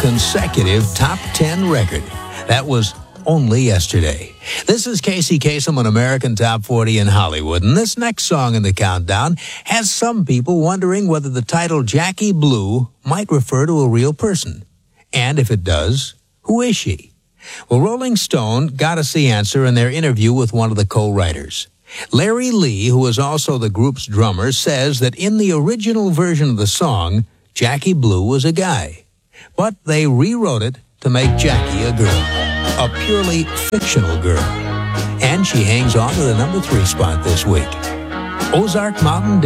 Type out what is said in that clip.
consecutive top 10 record. That was only yesterday. This is Casey Kasem on American Top 40 in Hollywood, and this next song in the countdown has some people wondering whether the title Jackie Blue might refer to a real person. And if it does, who is she? Well, Rolling Stone got us the answer in their interview with one of the co-writers. Larry Lee, who is also the group's drummer, says that in the original version of the song, Jackie Blue was a guy. But they rewrote it to make Jackie a girl, a purely fictional girl. And she hangs on to the number 3 spot this week. Ozark Mountain